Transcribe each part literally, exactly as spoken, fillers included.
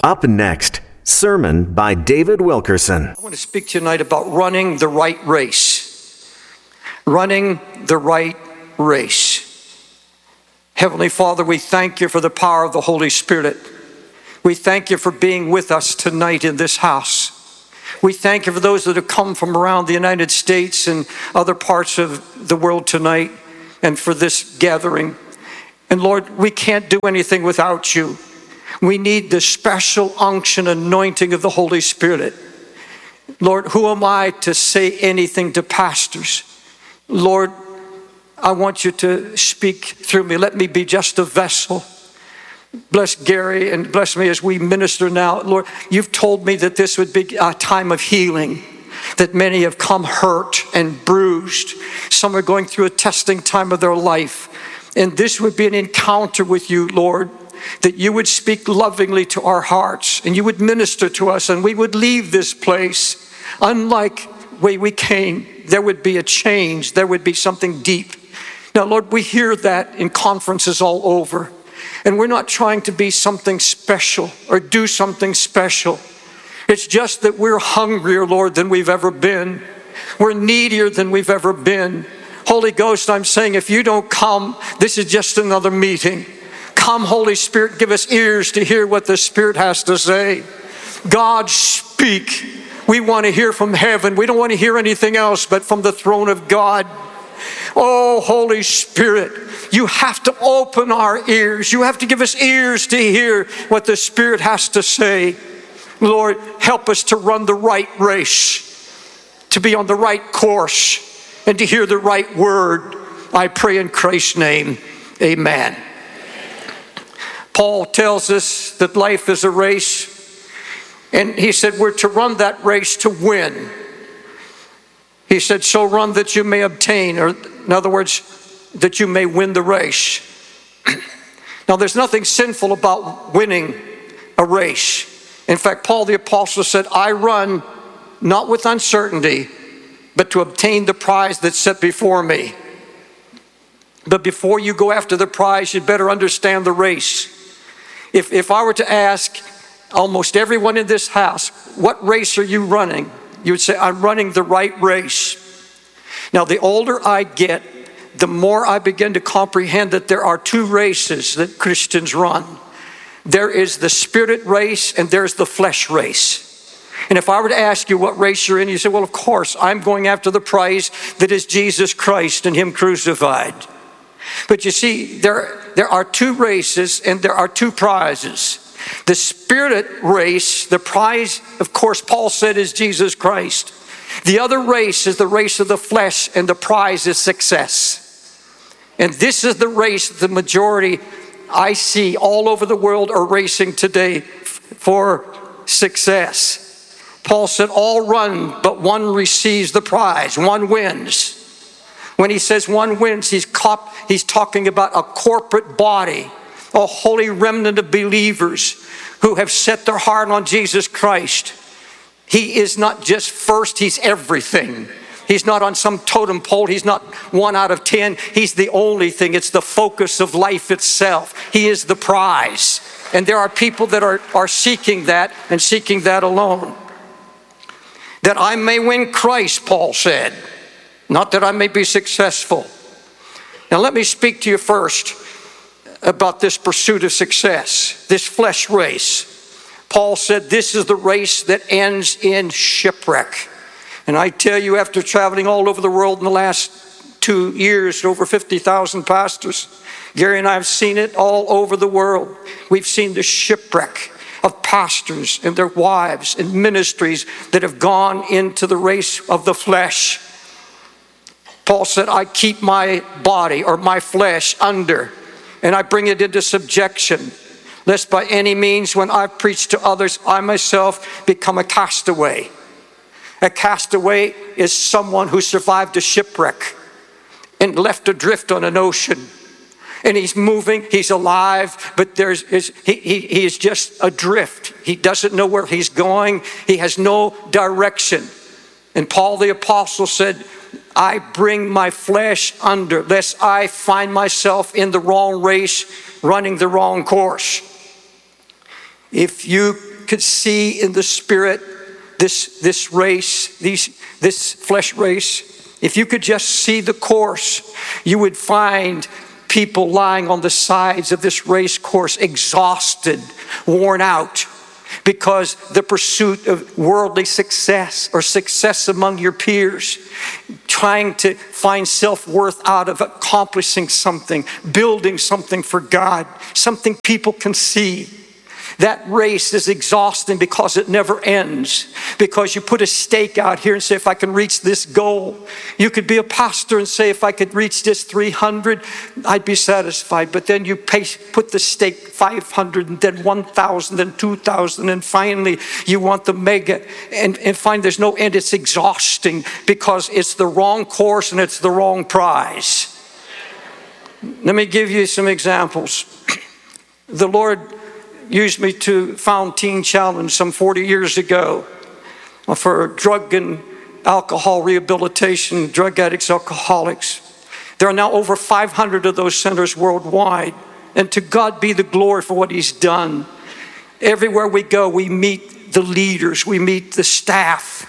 Up next, sermon by David Wilkerson. I want to speak tonight about running the right race. Running the right race. Heavenly Father, we thank you for the power of the Holy Spirit. We thank you for being with us tonight in this house. We thank you for those that have come from around the United States and other parts of the world tonight and for this gathering. And Lord, we can't do anything without you. We need the special unction, anointing of the Holy Spirit. Lord, who am I to say anything to pastors? Lord, I want you to speak through me. Let me be just a vessel. Bless Gary and bless me as we minister now. Lord, you've told me that this would be a time of healing, that many have come hurt and bruised. Some are going through a testing time of their life. And this would be an encounter with you, Lord, that you would speak lovingly to our hearts and you would minister to us and we would leave this place unlike the way we came. There would be a change. There would be something deep. Now, Lord, we hear that in conferences all over. And we're not trying to be something special or do something special. It's just that we're hungrier, Lord, than we've ever been. We're needier than we've ever been. Holy Ghost, I'm saying if you don't come, this is just another meeting. Come, Holy Spirit, give us ears to hear what the Spirit has to say. God, speak. We want to hear from heaven. We don't want to hear anything else but from the throne of God. Oh, Holy Spirit, you have to open our ears. You have to give us ears to hear what the Spirit has to say. Lord, help us to run the right race, to be on the right course, and to hear the right word. I pray in Christ's name, amen. Paul tells us that life is a race, and he said we're to run that race to win. He said, so run that you may obtain, or in other words, that you may win the race. Now, there's nothing sinful about winning a race. In fact, Paul the Apostle said, I run not with uncertainty, but to obtain the prize that's set before me. But before you go after the prize, you'd better understand the race. If, if I were to ask almost everyone in this house, what race are you running? You would say, I'm running the right race. Now, the older I get, the more I begin to comprehend that there are two races that Christians run. There is the spirit race and there's the flesh race. And if I were to ask you what race you're in, you say, well, of course, I'm going after the prize that is Jesus Christ and Him crucified. But you see, there, there are two races and there are two prizes. The spirit race, the prize, of course, Paul said is Jesus Christ. The other race is the race of the flesh, and the prize is success. And this is the race the majority I see all over the world are racing today for success. Paul said, all run, but one receives the prize. One wins. When he says one wins, he's, cop, he's talking about a corporate body, a holy remnant of believers who have set their heart on Jesus Christ. He is not just first, He's everything. He's not on some totem pole. He's not one out of ten. He's the only thing. It's the focus of life itself. He is the prize. And there are people that are, are seeking that and seeking that alone. That I may win Christ, Paul said. Not that I may be successful. Now let me speak to you first about this pursuit of success, this flesh race. Paul said this is the race that ends in shipwreck. And I tell you, after traveling all over the world in the last two years, over fifty thousand pastors, Gary and I have seen it all over the world. We've seen the shipwreck of pastors and their wives and ministries that have gone into the race of the flesh. Paul said, I keep my body or my flesh under, and I bring it into subjection, lest by any means when I've preached to others, I myself become a castaway. A castaway is someone who survived a shipwreck and left adrift on an ocean. And he's moving, he's alive, but there's is, he, he, he is just adrift. He doesn't know where he's going. He has no direction. And Paul the Apostle said, I bring my flesh under, lest I find myself in the wrong race, running the wrong course. If you could see in the spirit this, this race, these, this flesh race, if you could just see the course, you would find people lying on the sides of this race course, exhausted, worn out, because the pursuit of worldly success or success among your peers, trying to find self-worth out of accomplishing something, building something for God, something people can see. That race is exhausting because it never ends. Because you put a stake out here and say, if I can reach this goal. You could be a pastor and say, if I could reach this three hundred, I'd be satisfied. But then you pay, put the stake five hundred, and then one thousand, and two thousand, and finally you want the mega, and, and find there's no end. It's exhausting because it's the wrong course and it's the wrong prize. Let me give you some examples. The Lord used me to found Teen Challenge some forty years ago for drug and alcohol rehabilitation, drug addicts, alcoholics. There are now over five hundred of those centers worldwide. And to God be the glory for what He's done. Everywhere we go, we meet the leaders, we meet the staff.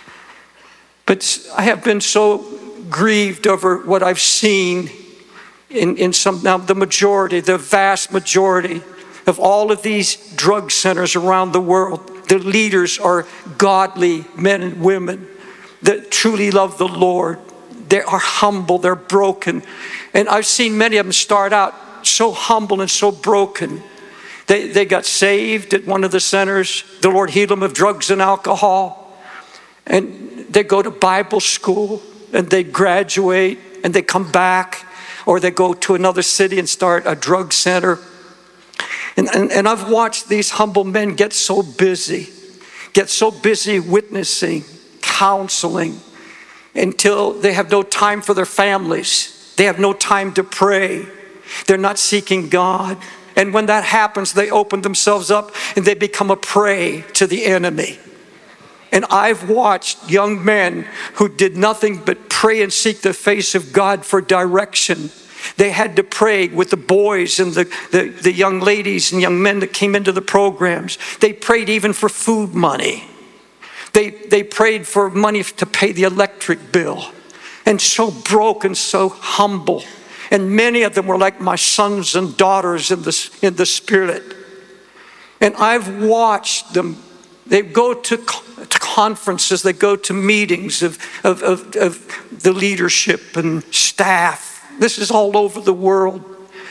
But I have been so grieved over what I've seen in, in some, now the majority, the vast majority of all of these drug centers around the world. The leaders are godly men and women that truly love the Lord. They are humble, they're broken. And I've seen many of them start out so humble and so broken. They, they got saved at one of the centers. The Lord healed them of drugs and alcohol. And they go to Bible school and they graduate and they come back, or they go to another city and start a drug center. And, and, and I've watched these humble men get so busy, get so busy witnessing, counseling, until they have no time for their families. They have no time to pray. They're not seeking God. And when that happens, they open themselves up and they become a prey to the enemy. And I've watched young men who did nothing but pray and seek the face of God for direction. They had to pray with the boys and the, the, the young ladies and young men that came into the programs. They prayed even for food money. They, they prayed for money to pay the electric bill. And so broken, so humble. And many of them were like my sons and daughters in the, in the spirit. And I've watched them. They go to, to conferences, they go to meetings of, of, of, of the leadership and staff. This is all over the world.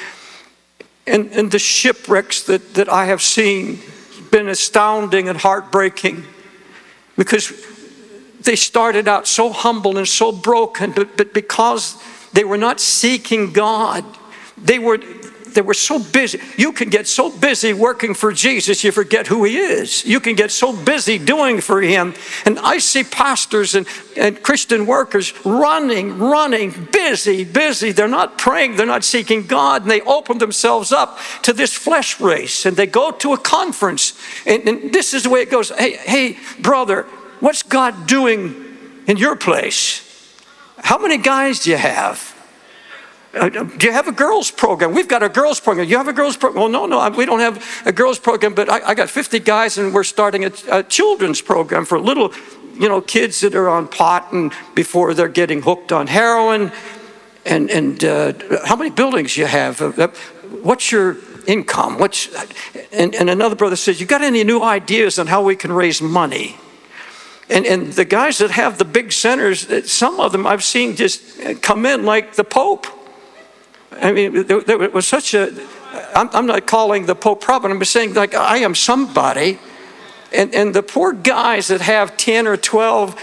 And, and the shipwrecks that, that I have seen have been astounding and heartbreaking, because they started out so humble and so broken, but, but because they were not seeking God, they were, they were so busy. You can get so busy working for Jesus, you forget who He is. You can get so busy doing for Him. And I see pastors and, and Christian workers running, running, busy, busy. They're not praying, they're not seeking God, and they open themselves up to this flesh race, and they go to a conference, and, and this is the way it goes. Hey, hey, brother, what's God doing in your place? How many guys do you have? Uh, do you have a girls program? We've got a girls program. You have a girls program? Well, no, no, we don't have a girls program, but I, I got fifty guys, and we're starting a, a children's program for little, you know, kids that are on pot and before they're getting hooked on heroin. And and uh, how many buildings you have? Uh, what's your income? What's and, and another brother says, you got any new ideas on how we can raise money? And and the guys that have the big centers, some of them I've seen just come in like the Pope. I mean, there, there was such a, I'm, I'm not calling the Pope prophet, I'm saying like I am somebody. And, and the poor guys that have ten or twelve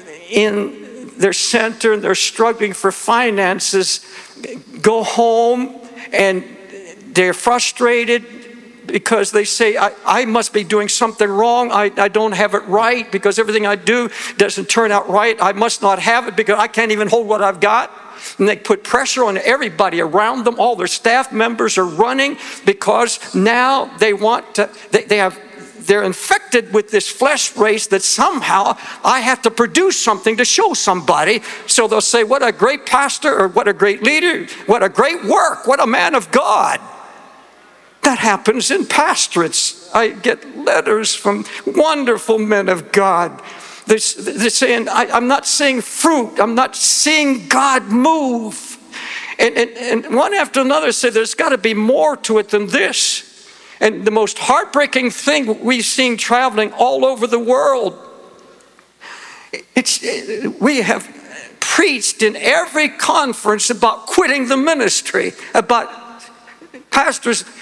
in their center and they're struggling for finances go home and they're frustrated because they say, I, I must be doing something wrong. I, I don't have it right because everything I do doesn't turn out right. I must not have it because I can't even hold what I've got. And they put pressure on everybody around them. All their staff members are running because now they want to, they, they have, they're infected with this flesh race that somehow I have to produce something to show somebody. So they'll say, what a great pastor, or what a great leader, what a great work, what a man of God. That happens in pastorates. I get letters from wonderful men of God. They're, they're saying, I, I'm not seeing fruit. I'm not seeing God move. And, and, and one after another say, there's got to be more to it than this. And the most heartbreaking thing we've seen traveling all over the world, it's, we have preached in every conference about quitting the ministry, about pastors